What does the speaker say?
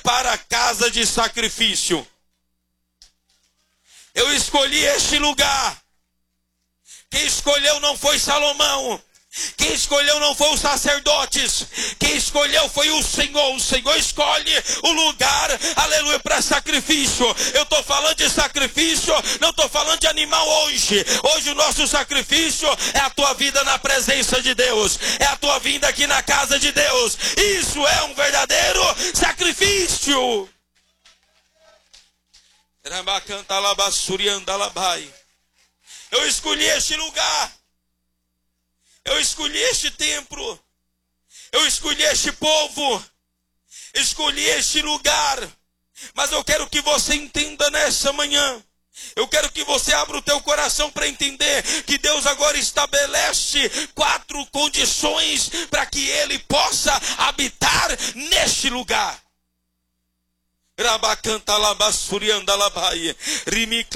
para a casa de sacrifício. Eu escolhi este lugar. Quem escolheu não foi Salomão. Quem escolheu não foi os sacerdotes. Quem escolheu foi o Senhor. O Senhor escolhe o lugar, aleluia, para sacrifício. Eu estou falando de sacrifício, não estou falando de animal hoje. Hoje o nosso sacrifício é a tua vida na presença de Deus. É a tua vinda aqui na casa de Deus. Isso é um verdadeiro sacrifício. Eu escolhi este lugar. Eu escolhi este templo. Eu escolhi este povo. Escolhi este lugar. Mas eu quero que você entenda nessa manhã. Eu quero que você abra o teu coração para entender que Deus agora estabelece 4 condições para que Ele possa habitar neste lugar.